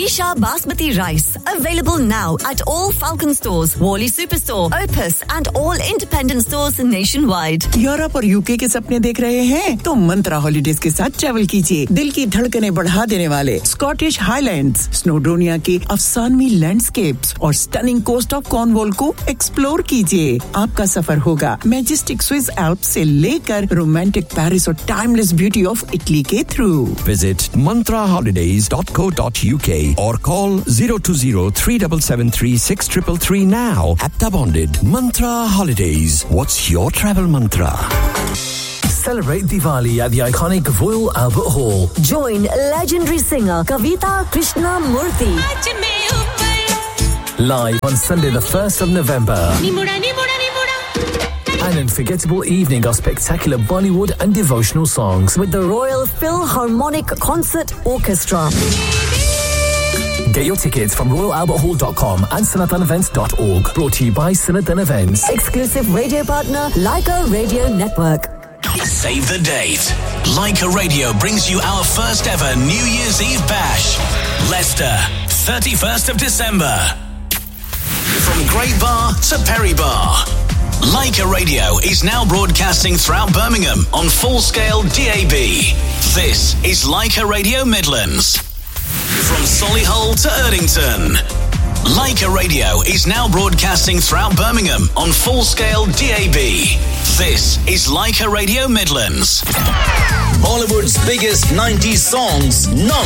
Isha Basmati rice. Available now at all Falcon stores, Worley Superstore, Opus and all independent stores nationwide. Europe और UK के सपने देख रहे हैं? तो मंत्रा हॉलिडेज के साथ ट्रैवल कीजिए। दिल की धड़कनें बढ़ा देने वाले स्कॉटिश हाईलैंड्स, स्नोडोनिया के अफसानवी लैंडस्केप्स और स्टनिंग कोस्ट ऑफ कॉर्नवॉल को एक्सप्लोर कीजिए। आपका सफर होगा मैजेस्टिक स्विस एल्प्स से लेकर रोमांटिक पेरिस और टाइमलेस ब्यूटी ऑफ इटली के through. Visit mantraholidays.co.uk or call 020-3773-6333 now. At the Bonded, Mantra Holidays. What's your travel mantra? Celebrate Diwali at the iconic Royal Albert Hall. Join legendary singer Kavita Krishnamurthy. Live on Sunday the 1st of November. An unforgettable evening of spectacular Bollywood and devotional songs with the Royal Philharmonic Concert Orchestra. Get your tickets from royalalberthall.com and sanathanevents.org. Brought to you by Sanathan Events. Exclusive radio partner Leica Radio Network. Save the date. Leica Radio brings you our first ever New Year's Eve bash. Leicester, 31st of December. From Great Bar to Perry Bar, Leica Radio is now broadcasting throughout Birmingham on full-scale DAB. This is Leica Radio Midlands. From Solihull to Erdington, Leica Radio is now broadcasting throughout Birmingham on full-scale DAB. This is Leica Radio Midlands. Bollywood's biggest 90s songs,